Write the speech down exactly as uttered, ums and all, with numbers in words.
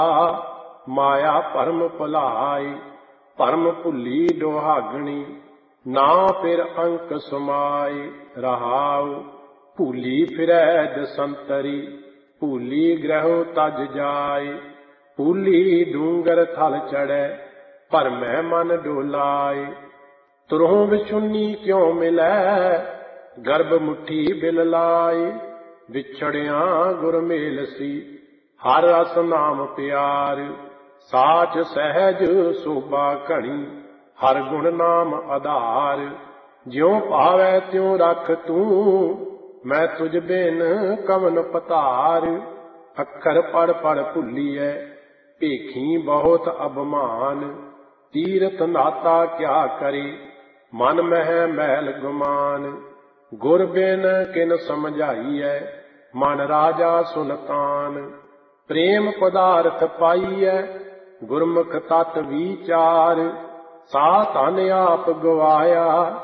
ਮਾਇਆ ਭਰਮ ਭੁਲਾਏ। ਭਰਮ ਭੁੱਲੀ ਡੋਹਾਗਣੀ, ਨਾ ਫਿਰ ਅੰਕ ਸਮਾਏ। ਰਹਾਉ ਭੂਲੀ ਫਿਰੈ ਦਸੰਤਰੀ, ਭੂਲੀ ਗ੍ਰਹਿ ਤਜ ਜਾਏ। ਭੂਲੀ ਡੂੰਗਰ ਥਲ ਚੜੈ, ਭਰਮੈ ਮਨ ਡੋਲਾਏ। ਤੁਰਹੁ ਵਿਛੁੰਨੀ ਕਿਉ ਮਿਲੈ, ਗਰਭ ਮੁੱਠੀ ਬਿਲ ਲਾਏ। ਵਿਛੜਿਆ ਗੁਰ ਮੇਲਸੀ, ਹਰ ਰਸ ਨਾਮ ਪਿਆਰ। ਸਾਚ ਸਹਿਜ ਸੋਭਾ ਘਣੀ, ਹਰ ਗੁਣ ਨਾਮ ਆਧਾਰ। ਜਿਉ ਭਾਵੈ ਤਿਉ ਰਖ ਤੂੰ, ਮੈਂ ਤੁਝ ਬਿਨ ਕਵਨ ਪਤਾਰ। ਅੱਖਰ ਪੜ ਪੜ ਭੁੱਲੀਐ, ਭੇਖੀ ਬਹੁਤ ਅਭਮਾਨ। ਤੀਰਥ ਨਾਤਾ ਕਿਆ ਕਰੇ, ਮਨ ਮਹਿ ਮੈਲ ਗੁਮਾਨ। ਗੁਰ ਬਿਨ ਕਿਨ ਸਮਝਾਈਐ, ਮਨ ਰਾਜਾ ਸੁਲਤਾਨ। ਪ੍ਰੇਮ ਪਦਾਰਥ ਪਾਈਐ, ਗੁਰਮੁਖ ਤਤ ਵੀਚਾਰ। ਸਾ ਧਨ ਆਪ ਗਵਾਇਆ,